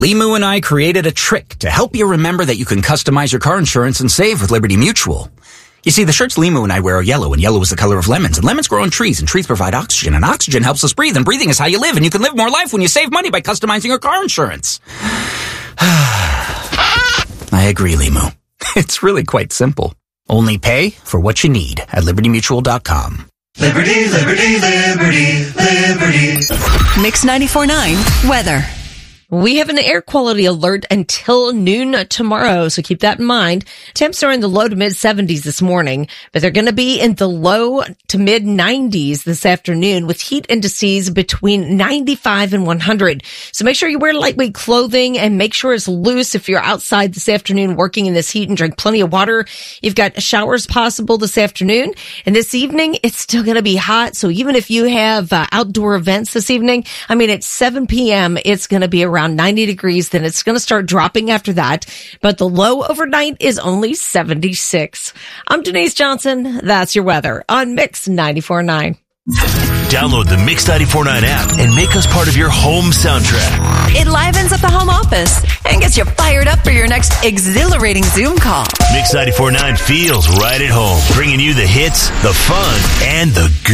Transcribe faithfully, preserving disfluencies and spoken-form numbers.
Limu and I created a trick to help you remember that you can customize your car insurance and save with Liberty Mutual. You see, the shirts Limu and I wear are yellow, and yellow is the color of lemons, and lemons grow on trees, and trees provide oxygen, and oxygen helps us breathe, and breathing is how you live, and you can live more life when you save money by customizing your car insurance. I agree, Limu. It's really quite simple. Only pay for what you need at liberty mutual dot com. Liberty, liberty, liberty, liberty. Mix ninety-four point nine weather. We have an air quality alert until noon tomorrow, so keep that in mind. Temps are in the low to mid seventies this morning, but they're going to be in the low to mid nineties this afternoon with heat indices between ninety-five and one hundred. So make sure you wear lightweight clothing and make sure it's loose if you're outside this afternoon working in this heat, and drink plenty of water. You've got showers possible this afternoon, and this evening it's still going to be hot. So even if you have uh, outdoor events this evening, I mean, at seven p.m. it's going to be around ninety degrees, then it's going to start dropping after that. But the low overnight is only seventy-six. I'm Denise Johnson. That's your weather on Mix ninety-four point nine. Download the Mix ninety-four point nine app and make us part of your home soundtrack. It livens up the home office and gets you fired up for your next exhilarating Zoom call. Mix ninety-four point nine feels right at home, bringing you the hits, the fun, and the good.